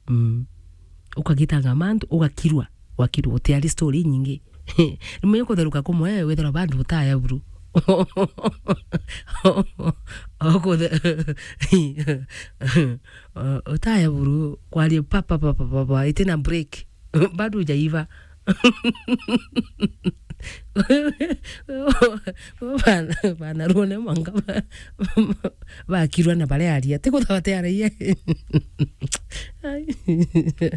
ukagitanga mandu ugakirwa wakirwa tiari story nyingi nimwe kutheruka kumwe wethera bandu utaya buru utaya buru kwali papa itena break bado jaiva bana rone manga ba kirwa na bale aria te ko tawate aria